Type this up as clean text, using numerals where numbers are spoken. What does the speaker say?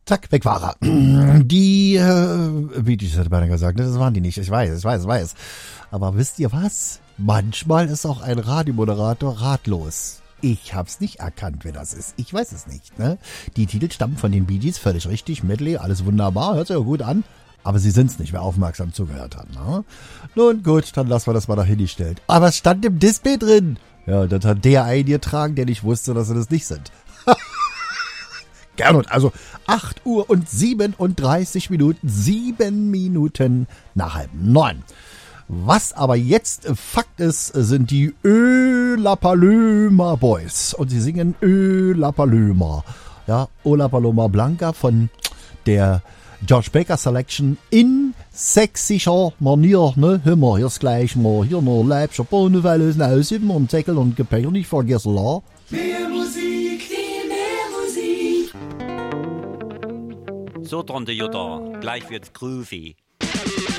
Zack, weg war er. Die, wie die hätte beinahe gesagt, das waren die nicht. Ich weiß. Aber wisst ihr was? Manchmal ist auch ein Radiomoderator ratlos. Ich hab's nicht erkannt, wer das ist. Ich weiß es nicht, ne? Die Titel stammen von den Bee Gees, völlig richtig. Medley, alles wunderbar, hört sich ja gut an. Aber sie sind's nicht, wer aufmerksam zugehört hat, ne? Nun gut, dann lassen wir das mal dahingestellt. Aber es stand im Display drin. Ja, das hat der eingetragen, der nicht wusste, dass sie das nicht sind. Gernot, also 8 Uhr und 37 Minuten, 7 Minuten nach 8:30. Was aber jetzt Fakt ist, sind die La Paloma Boys. Und sie singen La Paloma. Ja, La Paloma Blanca von der George Baker Selection in sächsischer Manier. Ne? Hör mal, hier ist gleich mal. Hier noch Leibscher Bohne, weil es aus und Deckel und Gepäck nicht vergessen. La. Mehr Musik, viel mehr Musik. So, Tante Jutta, gleich wird's groovy.